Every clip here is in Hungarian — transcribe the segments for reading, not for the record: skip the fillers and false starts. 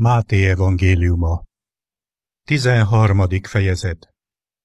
Máté evangéliuma 13. fejezet.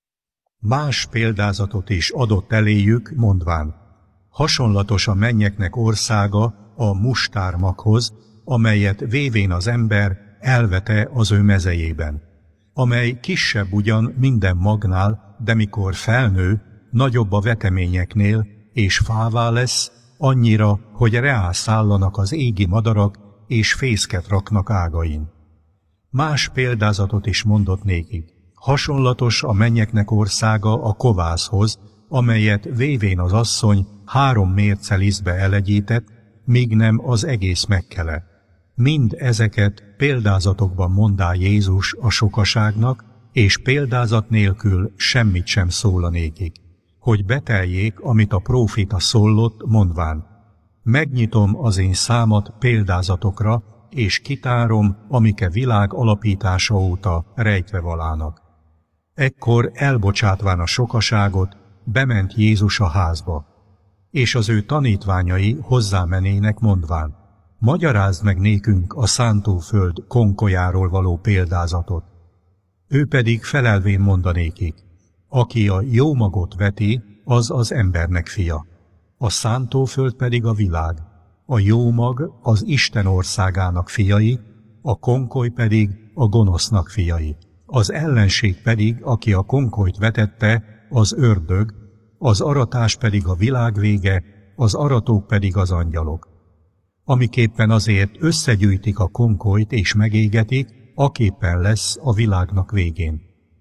Más példázatot is adott eléjük, mondván: hasonlatos a mennyeknek országa a mustármaghoz, amelyet vévén az ember elvete az ő mezejében, amely kisebb ugyan minden magnál, de mikor felnő, nagyobb a veteményeknél, és fává lesz, annyira, hogy reászállanak az égi madarak, és fészket raknak ágain. Más példázatot is mondott nékik: hasonlatos a mennyeknek országa a kovászhoz, amelyet vévén az asszony 3 mérce lisztbe elegyített, míg nem az egész megkele. Mind ezeket példázatokban mondá Jézus a sokaságnak, és példázat nélkül semmit sem szól a nékik, hogy beteljék, amit a prófita szólott, mondván: megnyitom az én számat példázatokra, és kitárom, amike világ alapítása óta rejtve valának. Ekkor elbocsátván a sokaságot, bement Jézus a házba, és az ő tanítványai hozzámenének, mondván: magyarázd meg nékünk a szántóföld konkolyáról való példázatot. Ő pedig felelvén mondanékik: aki a jó magot veti, az az embernek fia. A szántóföld pedig a világ, a jó mag az Isten országának fiai, a konkoly pedig a gonosznak fiai. Az ellenség pedig, aki a konkolyt vetette, az ördög, az aratás pedig a világ vége, az aratók pedig az angyalok. Amiképpen azért összegyűjtik a konkolyt és megégetik, aképpen lesz a világnak végén.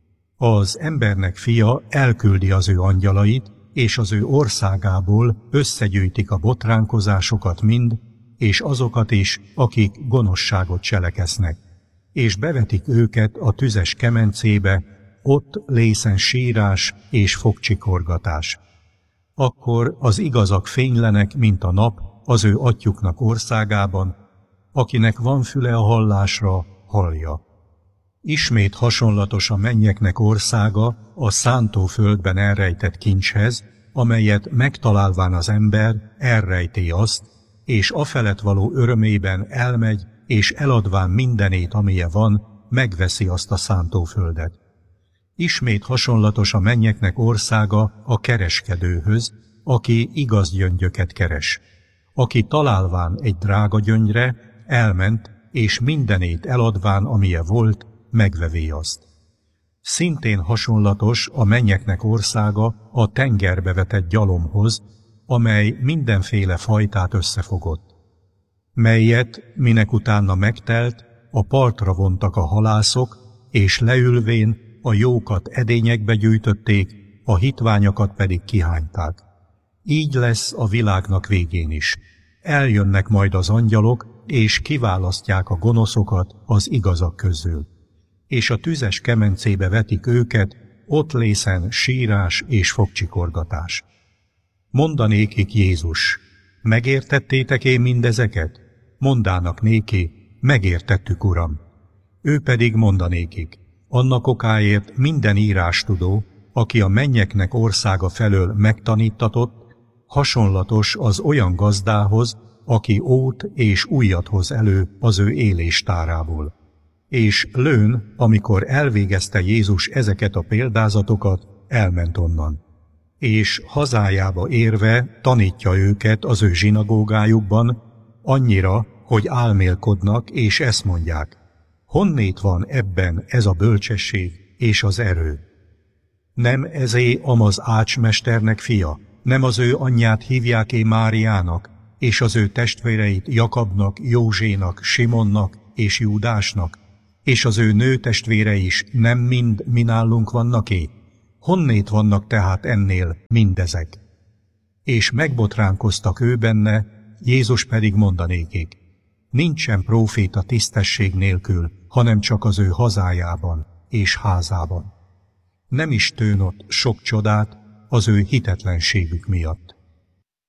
Az embernek fia elküldi az ő angyalait, és az ő országából összegyűjtik a botránkozásokat mind, és azokat is, akik gonoszságot cselekesznek, és bevetik őket a tüzes kemencébe, ott lészen sírás és fogcsikorgatás. Akkor az igazak fénylenek, mint a nap, az ő atyuknak országában, akinek van füle a hallásra, hallja. Ismét hasonlatos a mennyeknek országa a szántóföldben elrejtett kincshez, amelyet megtalálván az ember elrejti azt, és afelett való örömében elmegy, és eladván mindenét, amilyen van, megveszi azt a szántóföldet. Ismét hasonlatos a mennyeknek országa a kereskedőhöz, aki igaz gyöngyöket keres. Aki találván egy drága gyöngyre, elment, és mindenét eladván, amilyen volt, megvevé azt. Szintén hasonlatos a mennyeknek országa a tengerbe vetett gyalomhoz, amely mindenféle fajtát összefogott, melyet, minek utána megtelt, a partra vontak a halászok, és leülvén a jókat edényekbe gyűjtötték, a hitványokat pedig kihányták. Így lesz a világnak végén is. Eljönnek majd az angyalok, és kiválasztják a gonoszokat az igazak közül. És a tüzes kemencébe vetik őket, ott lészen sírás és fogcsikorgatás. Mondanékik Jézus: megértettétek én mindezeket? Mondának néki: megértettük, Uram. Ő pedig mondanékik: annak okáért minden írástudó, aki a mennyeknek országa felől megtanítatott, hasonlatos az olyan gazdához, aki ót és ujjat hoz elő az ő éléstárából. És lőn, amikor elvégezte Jézus ezeket a példázatokat, elment onnan. És hazájába érve tanítja őket az ő zsinagógájukban, annyira, hogy álmélkodnak, és ezt mondják: honnét van ebben ez a bölcsesség és az erő? Nem ezé amaz ácsmesternek fia? Nem az ő anyját hívják-é Máriának, és az ő testvéreit Jakabnak, Józsénak, Simonnak és Júdásnak, és az ő nőtestvére is nem mind mi nálunk vannak-é? Honnét vannak tehát ennél mindezek? És megbotránkoztak ő benne, Jézus pedig mondanékik: nincsen próféta tisztesség nélkül, hanem csak az ő hazájában és házában. Nem is tűn ott sok csodát az ő hitetlenségük miatt.